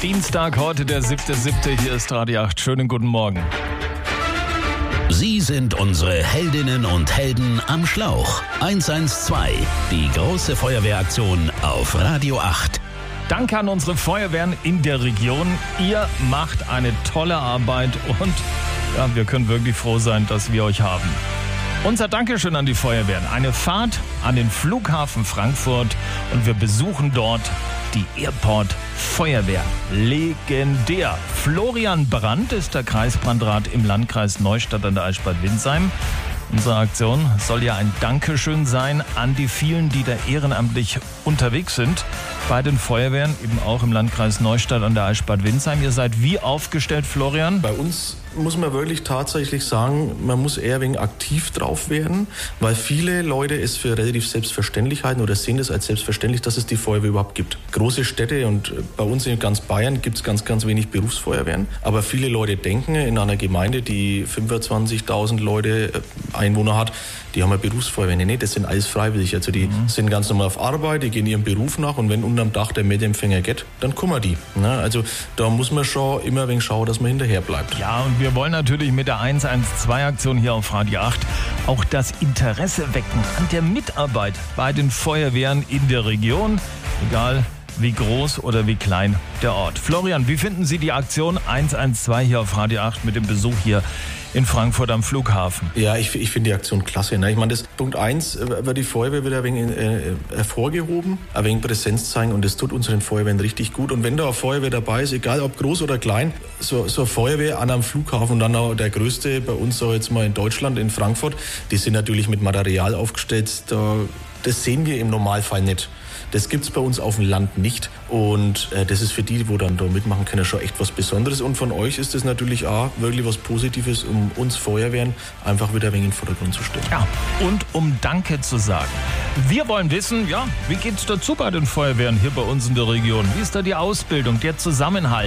Dienstag, heute der 7.7. Hier ist Radio 8. Schönen guten Morgen. Sie sind unsere Heldinnen und Helden am Schlauch. 112, die große Feuerwehraktion auf Radio 8. Danke an unsere Feuerwehren in der Region. Ihr macht eine tolle Arbeit und ja, wir können wirklich froh sein, dass wir euch haben. Unser Dankeschön an die Feuerwehren. Eine Fahrt an den Flughafen Frankfurt und wir besuchen dort die Airport Feuerwehr. Legendär. Florian Brandt ist der Kreisbrandrat im Landkreis Neustadt an der Eichstätt-Windsheim. Unsere Aktion soll ja ein Dankeschön sein an die vielen, die da ehrenamtlich unterwegs sind bei den Feuerwehren, eben auch im Landkreis Neustadt an der Eichstätt-Windsheim. Ihr seid wie aufgestellt, Florian? Bei uns muss man wirklich tatsächlich sagen, man muss eher ein wenig aktiv drauf werden, weil viele Leute es für relativ selbstverständlich halten oder sehen es als selbstverständlich, dass es die Feuerwehr überhaupt gibt. Große Städte und bei uns in ganz Bayern gibt es ganz, ganz wenig Berufsfeuerwehren. Aber viele Leute denken, in einer Gemeinde, die 25.000 Leute Einwohner hat, die haben eine Berufsfeuerwehr. Nee, das sind alles freiwillig. Also die sind ganz normal auf Arbeit, die gehen ihrem Beruf nach und wenn unterm Dach der Meldempfänger geht, dann kümmern die. Also da muss man schon immer ein wenig schauen, dass man hinterher bleibt. Ja, und wir wollen natürlich mit der 112-Aktion hier auf Radio 8 auch das Interesse wecken an der Mitarbeit bei den Feuerwehren in der Region, egal wie groß oder wie klein der Ort. Florian, wie finden Sie die Aktion 112 hier auf Radio 8 mit dem Besuch hier in Frankfurt am Flughafen? Ja, ich finde die Aktion klasse. Ich meine, das Punkt 1 wird die Feuerwehr wieder ein wenig hervorgehoben, ein wenig Präsenz zeigen und das tut unseren Feuerwehren richtig gut. Und wenn da eine Feuerwehr dabei ist, egal ob groß oder klein, so eine Feuerwehr an einem Flughafen und dann auch der größte bei uns so jetzt mal in Deutschland, in Frankfurt, die sind natürlich mit Material aufgestellt, das sehen wir im Normalfall nicht. Das gibt's bei uns auf dem Land nicht und das ist für die, die dann da mitmachen können, schon echt was Besonderes und von euch ist das natürlich auch wirklich was Positives, um uns Feuerwehren einfach wieder ein wenig in den Vordergrund zu stellen. Ja, und um Danke zu sagen. Wir wollen wissen, ja, wie geht's dazu bei den Feuerwehren hier bei uns in der Region? Wie ist da die Ausbildung, der Zusammenhalt?